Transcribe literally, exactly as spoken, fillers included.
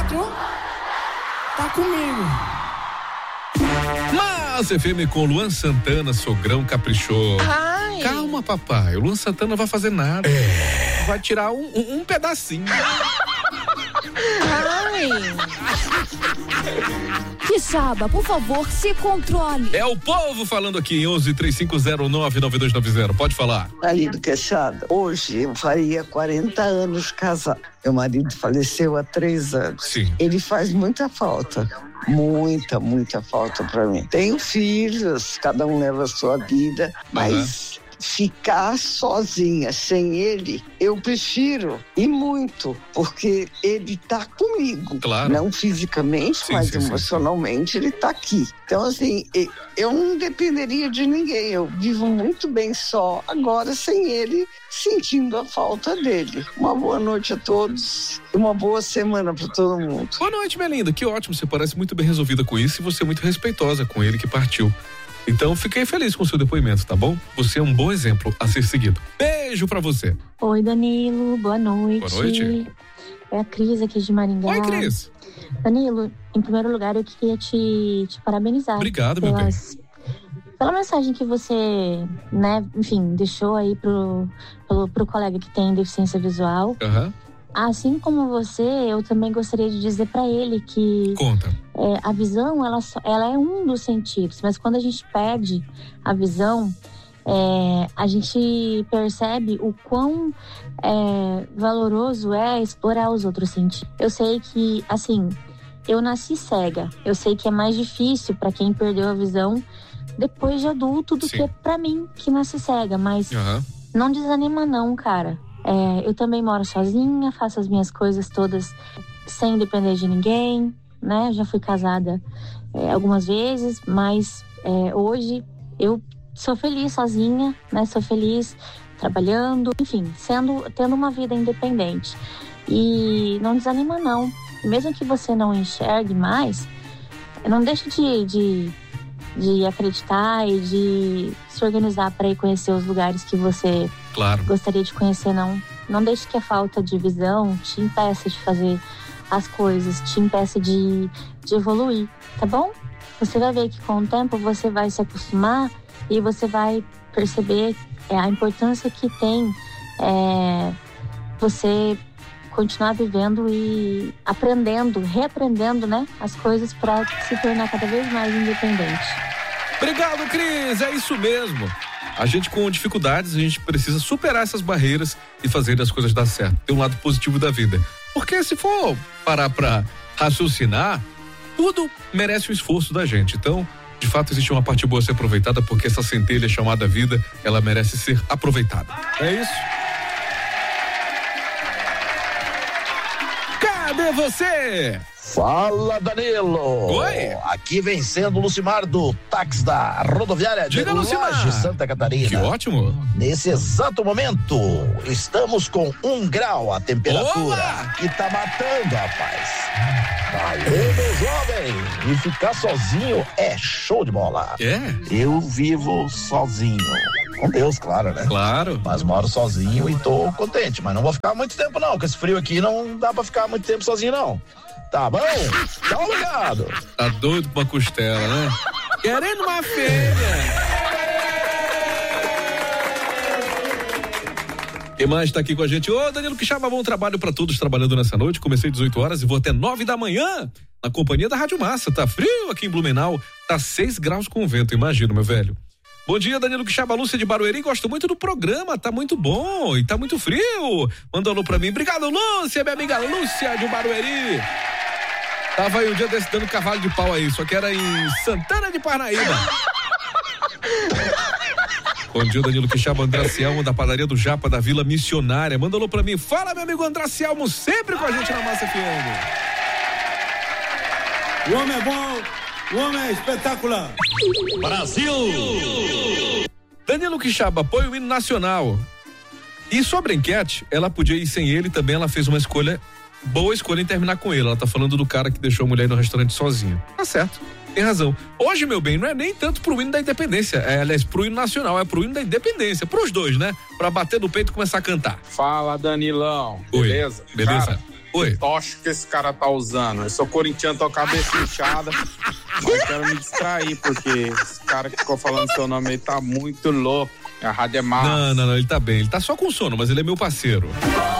quatro tá comigo. Mas F M com Luan Santana, sogrão caprichoso. Ai. Calma, papai. O Luan Santana não vai fazer nada. É. Vai tirar um, um, um pedacinho. Ai. Quixaba, por favor, se controle. É o povo falando aqui em onze, três cinco zero nove, nove dois nove zero. Pode falar. Marido Queixada, hoje eu faria quarenta anos casado. Meu marido faleceu há três anos. Sim. Ele faz muita falta. Muita, muita falta pra mim. Tenho filhos, cada um leva a sua vida, mas... Uhum. Ficar sozinha, sem ele, eu prefiro, e muito, porque ele tá comigo. Claro. Não fisicamente, sim, mas sim, emocionalmente sim. ele tá aqui. Então, assim, eu não dependeria de ninguém, eu vivo muito bem só, agora sem ele, sentindo a falta dele. Uma boa noite a todos, uma boa semana para todo mundo. Boa noite, minha linda, que ótimo, você parece muito bem resolvida com isso e você é muito respeitosa com ele que partiu. Então, fiquei feliz com o seu depoimento, tá bom? Você é um bom exemplo a ser seguido. Beijo pra você. Oi, Danilo, boa noite. Boa noite. É a Cris aqui de Maringá. Oi, Cris. Danilo, em primeiro lugar, eu queria te, te parabenizar. Obrigado, pelas, meu bem. Pela mensagem que você, né, enfim, deixou aí pro, pro, pro colega que tem deficiência visual. Aham. Uhum. Assim como você, eu também gostaria de dizer para ele que Conta. É, a visão, ela, ela é um dos sentidos, mas quando a gente perde a visão, é, a gente percebe o quão é, valoroso é explorar os outros sentidos. Eu sei que, assim, eu nasci cega, eu sei que é mais difícil para quem perdeu a visão depois de adulto do Sim. que para mim, que nasci cega, mas uhum. não desanima não, cara. É, eu também moro sozinha, faço as minhas coisas todas sem depender de ninguém, né? Já fui casada é, algumas vezes, mas é, hoje eu sou feliz sozinha, né? Sou feliz trabalhando, enfim, sendo, tendo uma vida independente. E não desanima não. Mesmo que você não enxergue mais, não deixe de, de, de acreditar e de se organizar para ir conhecer os lugares que você claro. gostaria de conhecer, não. Não deixe que a falta de visão te impeça de fazer as coisas, te impeça de, de evoluir, tá bom? Você vai ver que com o tempo você vai se acostumar e você vai perceber é, a importância que tem é, você continuar vivendo e aprendendo, reaprendendo, né, as coisas para se tornar cada vez mais independente. Obrigado, Cris, é isso mesmo. A gente com dificuldades, a gente precisa superar essas barreiras e fazer as coisas dar certo. Tem um lado positivo da vida. Porque se for parar pra raciocinar, tudo merece o esforço da gente. Então, de fato, existe uma parte boa a ser aproveitada, porque essa centelha chamada vida, ela merece ser aproveitada. É isso? Cadê você? Fala, Danilo! Oi! Aqui vem sendo o Lucimar do táxi da rodoviária Diga, de Lucimar. Laje, Santa Catarina. Que ótimo! Nesse exato momento, estamos com um grau a temperatura. Olá! Que tá matando, rapaz. Valeu, meu jovem! E ficar sozinho é show de bola. É? Eu vivo sozinho. Com Deus, claro, né? Claro. Mas moro sozinho e tô contente. Mas não vou ficar muito tempo, não. Com esse frio aqui, não dá pra ficar muito tempo sozinho, não. Tá bom? Tá obrigado. Tá doido com uma costela, né? Querendo uma fêmea. Quem mais tá aqui com a gente? Ô, Danilo Quixaba, bom trabalho pra todos trabalhando nessa noite. Comecei às dezoito horas e vou até nove da manhã na companhia da Rádio Massa. Tá frio aqui em Blumenau. Tá seis graus com vento, imagino, meu velho. Bom dia, Danilo Quixaba, Lúcia de Barueri, gosto muito do programa, tá muito bom e tá muito frio. Manda um alô pra mim. Obrigado, Lúcia, minha amiga Lúcia de Barueri. Tava aí um dia desse dando cavalo de pau aí, só que era em Santana de Parnaíba. Bom dia, Danilo Quixaba, Andracielmo da padaria do Japa da Vila Missionária. Manda um alô pra mim. Fala, meu amigo Andracielmo, sempre com a gente na Massa F M. O homem é bom. O homem é espetacular. Brasil! Danilo Quixaba, apoia o hino nacional. E sobre a enquete, ela podia ir sem ele também, ela fez uma escolha, boa escolha em terminar com ele. Ela tá falando do cara que deixou a mulher no restaurante sozinha. Tá certo, tem razão. Hoje, meu bem, não é nem tanto pro hino da independência, é, aliás, pro hino nacional, é pro hino da independência, pros dois, né? Pra bater no peito e começar a cantar. Fala, Danilão. Oi. Beleza? Beleza. Cara, Oi. Que tocha que esse cara tá usando. Eu sou corintiano, tô com a cabeça inchada. Mas quero me distrair, porque esse cara que ficou falando seu nome aí tá muito louco. A rádio é massa. Não, não, não, ele tá bem. Ele tá só com sono, mas ele é meu parceiro.